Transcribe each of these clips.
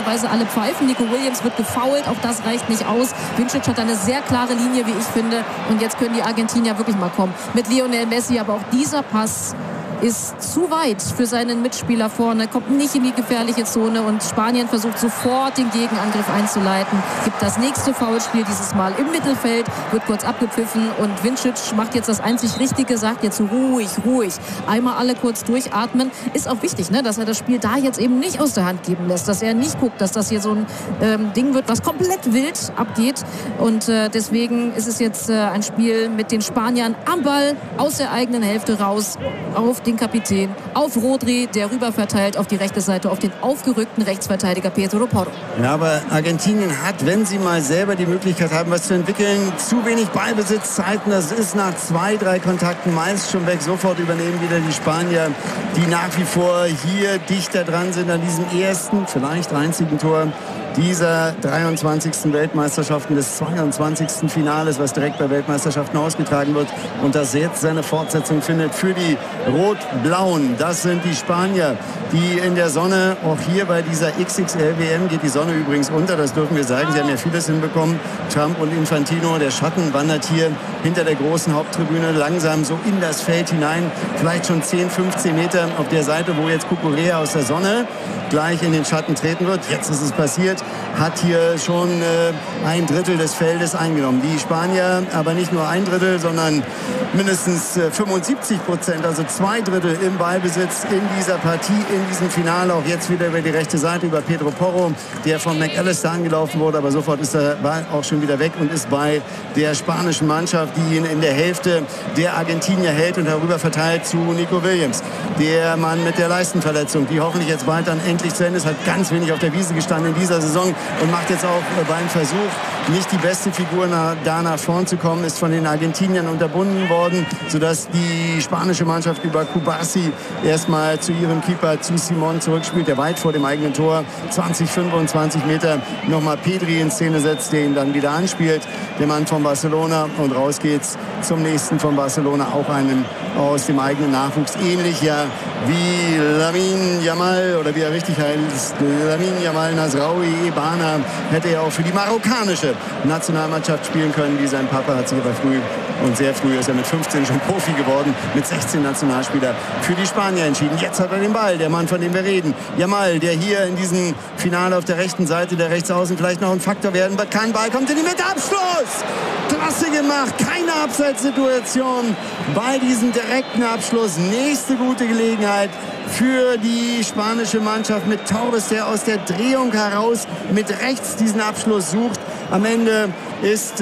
normalerweise alle pfeifen. Nico Williams wird gefoult, auch das reicht nicht aus. Vincic hat eine sehr klare Linie, wie ich finde. Und jetzt können die Argentinier wirklich mal kommen. Mit Lionel Messi, aber auch dieser Pass ist zu weit für seinen Mitspieler vorne, kommt nicht in die gefährliche Zone und Spanien versucht sofort den Gegenangriff einzuleiten. Gibt das nächste Foulspiel, dieses Mal im Mittelfeld, wird kurz abgepfiffen und Vincic macht jetzt das einzig Richtige, sagt jetzt ruhig, ruhig. Einmal alle kurz durchatmen. Ist auch wichtig, ne, dass er das Spiel da jetzt eben nicht aus der Hand geben lässt, dass er nicht guckt, dass das hier so ein Ding wird, was komplett wild abgeht. Und deswegen ist es jetzt ein Spiel mit den Spaniern am Ball, aus der eigenen Hälfte raus, auf den Kapitän, auf Rodri, der rüber verteilt auf die rechte Seite, auf den aufgerückten Rechtsverteidiger Pedro Porro. Ja, aber Argentinien hat, wenn sie mal selber die Möglichkeit haben, was zu entwickeln, zu wenig Ballbesitzzeiten. Das ist nach 2, 3 Kontakten meist schon weg. Sofort übernehmen wieder die Spanier, die nach wie vor hier dichter dran sind an diesem ersten, vielleicht einzigen Tor dieser 23. Weltmeisterschaften, des 22. Finales, was direkt bei Weltmeisterschaften ausgetragen wird und das jetzt seine Fortsetzung findet für die Rot-Blauen. Das sind die Spanier, die in der Sonne, auch hier bei dieser XXL-WM geht die Sonne übrigens unter, das dürfen wir sagen, sie haben ja vieles hinbekommen. Trump und Infantino, der Schatten wandert hier hinter der großen Haupttribüne langsam so in das Feld hinein, vielleicht schon 10, 15 Meter auf der Seite, wo jetzt Cucurella aus der Sonne gleich in den Schatten treten wird. Jetzt ist es passiert, hat hier schon ein Drittel des Feldes eingenommen. Die Spanier aber nicht nur ein Drittel, sondern mindestens 75%, also 2 Drittel im Ballbesitz in dieser Partie, in diesem Finale. Auch jetzt wieder über die rechte Seite, über Pedro Porro, der von McAllister angelaufen wurde, aber sofort ist der Ball auch schon wieder weg und ist bei der spanischen Mannschaft, die ihn in der Hälfte der Argentinier hält und darüber verteilt zu Nico Williams. Der Mann mit der Leistenverletzung, die hoffentlich jetzt bald dann endlich zu Ende ist, hat ganz wenig auf der Wiese gestanden in dieser Saison und macht jetzt auch beim Versuch, nicht die beste Figur da nach vorn zu kommen, ist von den Argentiniern unterbunden worden, sodass die spanische Mannschaft über Kubasi erstmal zu ihrem Keeper, zu Simon zurückspielt, der weit vor dem eigenen Tor 20, 25 Meter nochmal Pedri in Szene setzt, der ihn dann wieder anspielt, der Mann von Barcelona, und raus geht's zum nächsten von Barcelona, auch einen aus dem eigenen Nachwuchs, ähnlich ja wie Lamine Yamal, oder wie er richtig heißt, Lamine Yamal Nasraoui Ebana, hätte er auch für die marokkanische Nationalmannschaft spielen können, wie sein Papa, hat sich aber früh, und sehr früh ist er mit 15 schon Profi geworden, mit 16 Nationalspieler für die Spanier entschieden. Jetzt hat er den Ball, der Mann, von dem wir reden. Yamal, der hier in diesem Finale auf der rechten Seite, der Rechtsaußen vielleicht noch ein Faktor werden kann. Ball kommt in die Mitte, Abschluss! Klasse gemacht, keine Abseitssituation bei diesem direkten Abschluss. Nächste gute Gelegenheit für die spanische Mannschaft mit Torres, der aus der Drehung heraus mit rechts diesen Abschluss sucht. Am Ende ist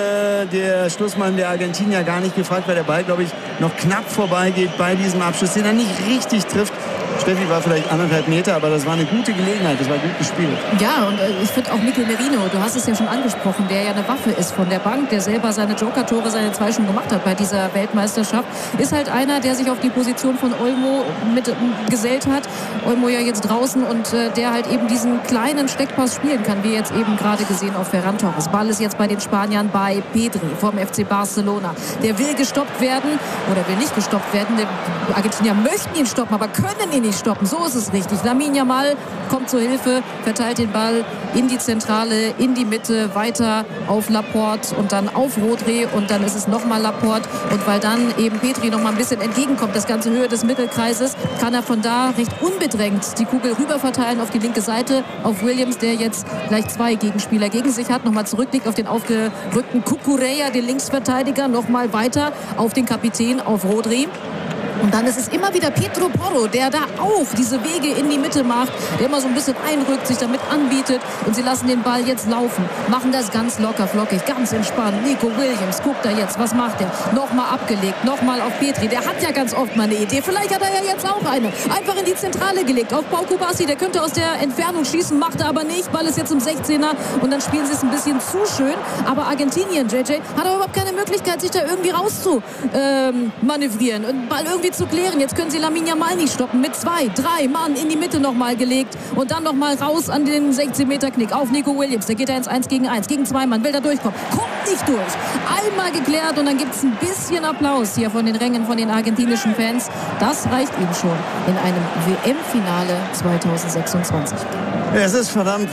der Schlussmann der Argentinier gar nicht gefragt, weil der Ball, glaube ich, noch knapp vorbeigeht bei diesem Abschluss, den er nicht richtig trifft. Steffi, war vielleicht 1,5 Meter, aber das war eine gute Gelegenheit, das war gut gespielt. Ja, und ich finde auch Mikel Merino, du hast es ja schon angesprochen, der ja eine Waffe ist von der Bank, der selber seine Joker-Tore, seine 2 schon gemacht hat bei dieser Weltmeisterschaft, ist halt einer, der sich auf die Position von Olmo mit gesellt hat. Olmo ja jetzt draußen und der halt eben diesen kleinen Steckpass spielen kann, wie jetzt eben gerade gesehen auf Ferran Torres. Ball ist jetzt bei den Spaniern bei Pedri vom FC Barcelona. Der will gestoppt werden oder will nicht gestoppt werden. Die Argentinier möchten ihn stoppen, aber können ihn nicht stoppen. So ist es richtig. Lamine Yamal kommt zur Hilfe, verteilt den Ball in die Zentrale, in die Mitte, weiter auf Laporte und dann auf Rodri und dann ist es nochmal Laporte. Und weil dann eben Pedri noch mal ein bisschen entgegenkommt, das ganze Höhe des Mittelkreises, kann er von da recht unbedrängt die Kugel rüber verteilen auf die linke Seite, auf Williams, der jetzt gleich 2 Gegenspieler gegen sich hat, nochmal zurückliegt auf den aufgerückten Cucurella, den Linksverteidiger, nochmal weiter auf den Kapitän, auf Rodri. Und dann ist es immer wieder Pedro Porro, der da auch diese Wege in die Mitte macht, der immer so ein bisschen einrückt, sich damit anbietet. Und sie lassen den Ball jetzt laufen, machen das ganz locker, flockig, ganz entspannt. Nico Williams, guckt da jetzt, was macht er? Nochmal abgelegt, nochmal auf Petri. Der hat ja ganz oft mal eine Idee. Vielleicht hat er ja jetzt auch eine. Einfach in die Zentrale gelegt, auf Pau Kubasi. Der könnte aus der Entfernung schießen, macht er aber nicht. Ball ist jetzt im 16er und dann spielen sie es ein bisschen zu schön. Aber Argentinien, JJ, hat aber überhaupt keine Möglichkeit, sich da irgendwie raus manövrieren und Ball irgendwie zu klären. Jetzt können sie Lamine Yamal nicht stoppen. Mit 2, 3 Mann in die Mitte nochmal gelegt und dann nochmal raus an den 16-Meter-Knick auf Nico Williams. Der geht da ins 1 gegen 1. Gegen 2 Mann will da durchkommen. Kommt nicht durch. Einmal geklärt und dann gibt es ein bisschen Applaus hier von den Rängen von den argentinischen Fans. Das reicht ihnen schon in einem WM-Finale 2026. Es ist verdammt